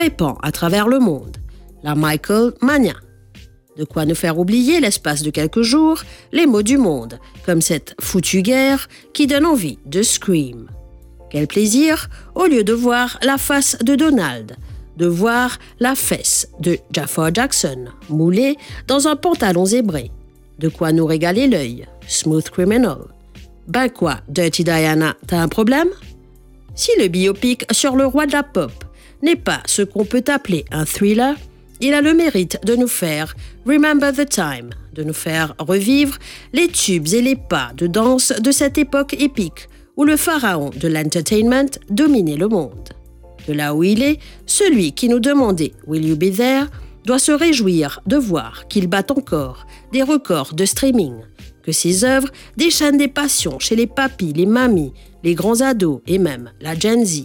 répand à travers le monde, la Michael Mania. De quoi nous faire oublier l'espace de quelques jours les maux du monde, comme cette foutue guerre qui donne envie de scream. Quel plaisir, au lieu de voir la face de Donald, de voir la fesse de Jafar Jackson moulée dans un pantalon zébré. De quoi nous régaler l'œil, Smooth Criminal. Ben quoi, Dirty Diana, t'as un problème? Si le biopic sur le roi de la pop n'est pas ce qu'on peut appeler un thriller, il a le mérite de nous faire Remember the Time, de nous faire revivre les tubes et les pas de danse de cette époque épique où le pharaon de l'entertainment dominait le monde. De là où il est, celui qui nous demandait « Will you be there ?» doit se réjouir de voir qu'il bat encore des records de streaming, que ses œuvres déchaînent des passions chez les papis, les mamies, les grands ados et même la Gen Z.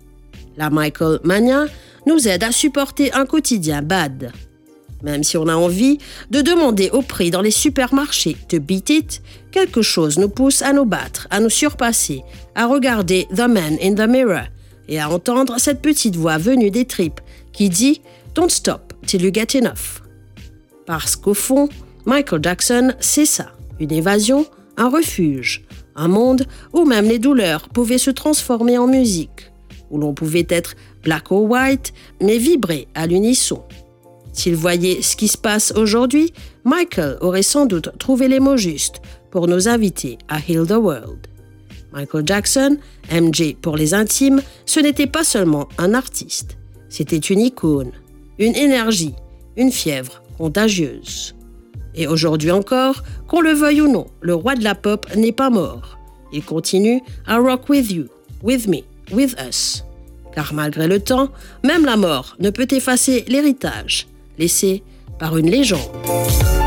La Michael Mania nous aide à supporter un quotidien bad. Même si on a envie de demander au prix dans les supermarchés de Beat It, quelque chose nous pousse à nous battre, à nous surpasser, à regarder The Man in the Mirror et à entendre cette petite voix venue des tripes qui dit « Don't stop till you get enough ». Parce qu'au fond, Michael Jackson, c'est ça, une évasion, un refuge, un monde où même les douleurs pouvaient se transformer en musique, où l'on pouvait être black or white, mais vibrer à l'unisson. S'il voyait ce qui se passe aujourd'hui, Michael aurait sans doute trouvé les mots justes pour nous inviter à Heal the World. Michael Jackson, MJ pour les intimes, ce n'était pas seulement un artiste, c'était une icône, une énergie, une fièvre contagieuse. Et aujourd'hui encore, qu'on le veuille ou non, le roi de la pop n'est pas mort. Il continue à rock with you, with me, with us. Car malgré le temps, même la mort ne peut effacer l'héritage laissé par une légende.